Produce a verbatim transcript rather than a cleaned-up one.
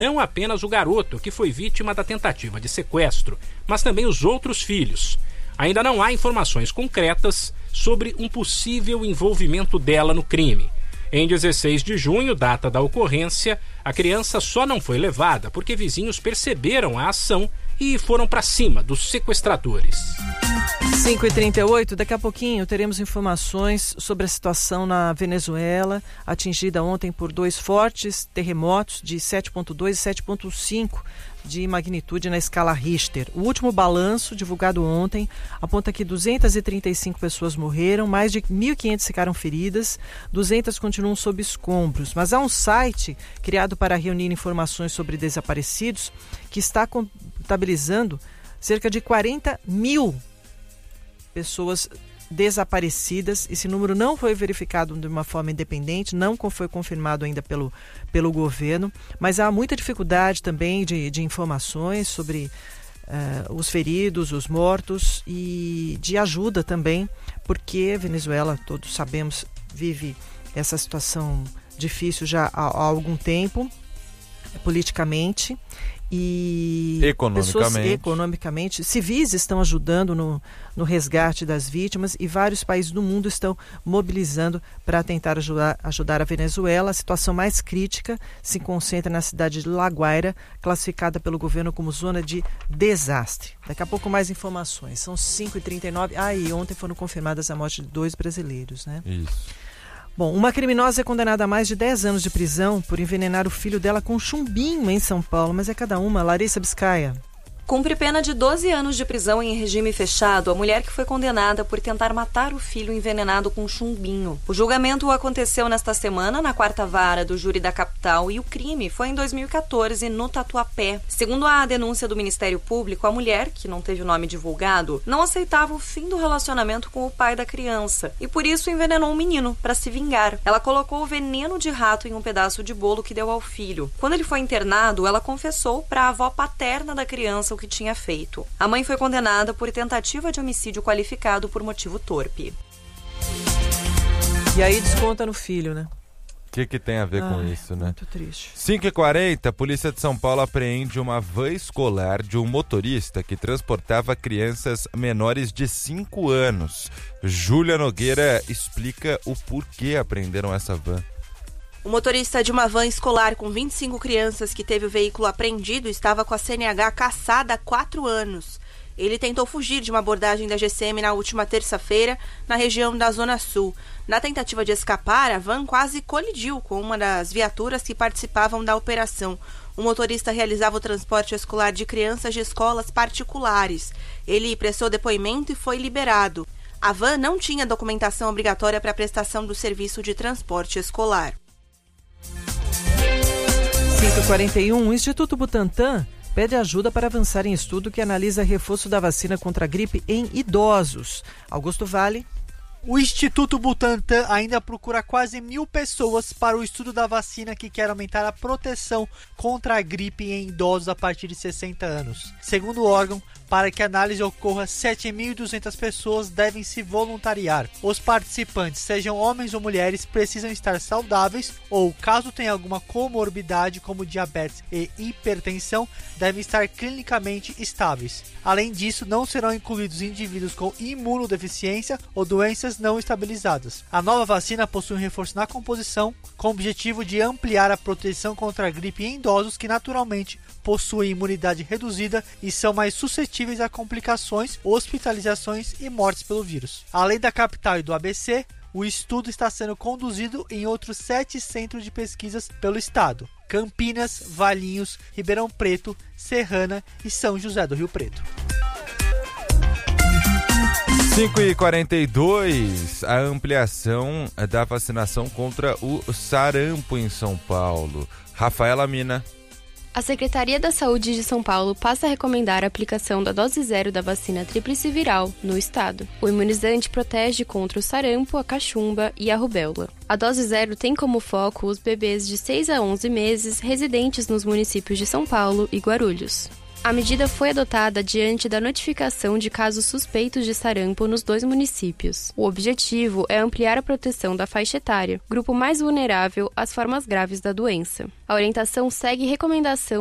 Não apenas o garoto, que foi vítima da tentativa de sequestro, mas também os outros filhos. Ainda não há informações concretas sobre um possível envolvimento dela no crime. Em dezesseis de junho, data da ocorrência, a criança só não foi levada porque vizinhos perceberam a ação e foram para cima dos sequestradores. cinco e trinta e oito, daqui a pouquinho teremos informações sobre a situação na Venezuela, atingida ontem por dois fortes terremotos de sete ponto dois e sete ponto cinco de magnitude na escala Richter. O último balanço, divulgado ontem, aponta que duzentas e trinta e cinco pessoas morreram, mais de mil e quinhentas ficaram feridas, duzentas continuam sob escombros. Mas há um site criado para reunir informações sobre desaparecidos que está contabilizando cerca de quarenta mil pessoas desaparecidas. Esse número não foi verificado de uma forma independente, não foi confirmado ainda pelo, pelo governo, mas há muita dificuldade também de, de informações sobre uh, os feridos, os mortos e de ajuda também, porque a Venezuela, todos sabemos, vive essa situação difícil já há, há algum tempo, politicamente e economicamente. Pessoas economicamente, civis estão ajudando no, no resgate das vítimas e vários países do mundo estão mobilizando para tentar ajudar, ajudar a Venezuela. A situação mais crítica se concentra na cidade de La Guaira, classificada pelo governo como zona de desastre. Daqui a pouco mais informações. São cinco e trinta e nove. Ah, e ontem foram confirmadas a morte de dois brasileiros, né? Isso. Bom, uma criminosa é condenada a mais de dez anos de prisão por envenenar o filho dela com chumbinho em São Paulo, mas é cada uma. Larissa Biscaia. Cumpre pena de doze anos de prisão em regime fechado a mulher que foi condenada por tentar matar o filho envenenado com chumbinho. O julgamento aconteceu nesta semana na quarta vara do júri da capital e o crime foi em dois mil e quatorze no Tatuapé. Segundo a denúncia do Ministério Público, a mulher, que não teve o nome divulgado, não aceitava o fim do relacionamento com o pai da criança e por isso envenenou o menino para se vingar. Ela colocou o veneno de rato em um pedaço de bolo que deu ao filho. Quando ele foi internado, ela confessou para a avó paterna da criança o que tinha feito. A mãe foi condenada por tentativa de homicídio qualificado por motivo torpe. E aí desconta no filho, né? O que, que tem a ver Ai, com isso, né? Muito triste. cinco e quarenta, a Polícia de São Paulo apreende uma van escolar de um motorista que transportava crianças menores de cinco anos. Júlia Nogueira explica o porquê apreenderam essa van. O motorista de uma van escolar com vinte e cinco crianças que teve o veículo apreendido estava com a C N H cassada há quatro anos. Ele tentou fugir de uma abordagem da G C M na última terça-feira, na região da Zona Sul. Na tentativa de escapar, a van quase colidiu com uma das viaturas que participavam da operação. O motorista realizava o transporte escolar de crianças de escolas particulares. Ele prestou depoimento e foi liberado. A van não tinha documentação obrigatória para a prestação do serviço de transporte escolar. cinco e quarenta e um, o Instituto Butantan pede ajuda para avançar em estudo que analisa reforço da vacina contra a gripe em idosos. Augusto Vale. O Instituto Butantan ainda procura quase mil pessoas para o estudo da vacina que quer aumentar a proteção contra a gripe em idosos a partir de sessenta anos. Segundo o órgão, para que a análise ocorra, sete mil e duzentas pessoas devem se voluntariar. Os participantes, sejam homens ou mulheres, precisam estar saudáveis ou, caso tenha alguma comorbidade como diabetes e hipertensão, devem estar clinicamente estáveis. Além disso, não serão incluídos indivíduos com imunodeficiência ou doenças não estabilizadas. A nova vacina possui um reforço na composição com o objetivo de ampliar a proteção contra a gripe em idosos que naturalmente possuem imunidade reduzida e são mais suscetíveis a complicações, hospitalizações e mortes pelo vírus. Além da capital e do A B C, o estudo está sendo conduzido em outros sete centros de pesquisas pelo estado: Campinas, Valinhos, Ribeirão Preto, Serrana e São José do Rio Preto. cinco e quarenta e dois, a ampliação da vacinação contra o sarampo em São Paulo. Rafaela Mina. A Secretaria da Saúde de São Paulo passa a recomendar a aplicação da dose zero da vacina tríplice viral no estado. O imunizante protege contra o sarampo, a cachumba e a rubéola. A dose zero tem como foco os bebês de seis a onze meses residentes nos municípios de São Paulo e Guarulhos. A medida foi adotada diante da notificação de casos suspeitos de sarampo nos dois municípios. O objetivo é ampliar a proteção da faixa etária, grupo mais vulnerável às formas graves da doença. A orientação segue recomendação